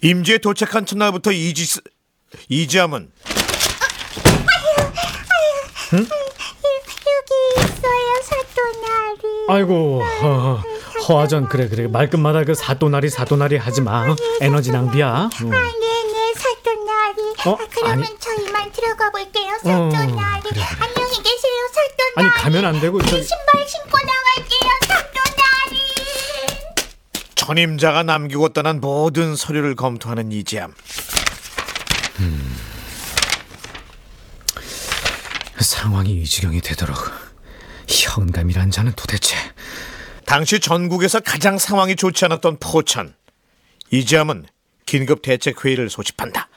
임지에 도착한 첫날부터 이지암은 응? 여기 있어요, 사또나리. 아이고, 허아전 그래 말끝마다 그 사또나리 하지마. 에너지 낭비야. 네네, 사또나리. 그러면 아니. 저 이만 들어가 볼게요, 사또나리. 그래. 안녕히 계세요, 사또나리. 아니, 가면 안 되고 신발 신고 나갈게요, 사또나리. 전임자가 남기고 떠난 모든 서류를 검토하는 이지암. 상황이 이 지경이 되도록 현감이란 자는 도대체. 당시 전국에서 가장 상황이 좋지 않았던 포천. 이지암은 긴급 대책회의를 소집한다.